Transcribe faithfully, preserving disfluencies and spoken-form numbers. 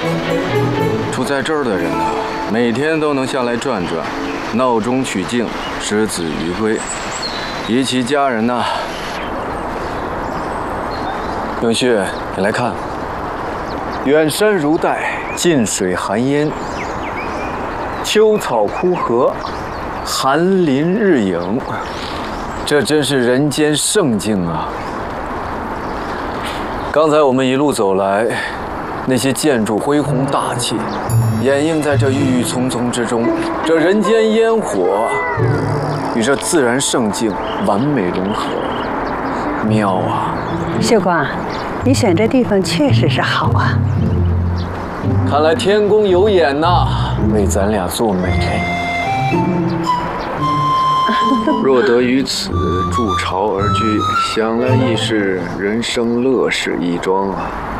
住在这儿的人呢，每天都能下来转转，闹中取静，使子于归。比起家人呐，永旭，你来看，远山如黛，近水寒烟，秋草枯荷，寒林日影，这真是人间圣境啊！刚才我们一路走来，那些建筑恢宏大气，掩映在这郁郁葱葱之中，这人间烟火与这自然圣境完美融合，妙啊！ 秀光，你选这地方确实是好啊。 看来天公有眼呐，为咱俩做媒。若得于此筑巢而居，想来亦是人生乐事一桩啊。